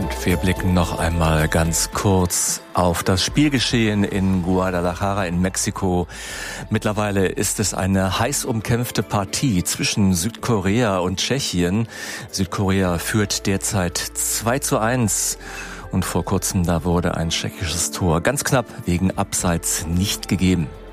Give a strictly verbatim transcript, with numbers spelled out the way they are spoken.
Und wir blicken noch einmal ganz kurz auf das Spielgeschehen in Guadalajara in Mexiko. Mittlerweile ist es eine heiß umkämpfte Partie zwischen Südkorea und Tschechien. Südkorea führt derzeit zwei zu eins. Und vor kurzem, da wurde ein tschechisches Tor ganz knapp wegen Abseits nicht gegeben.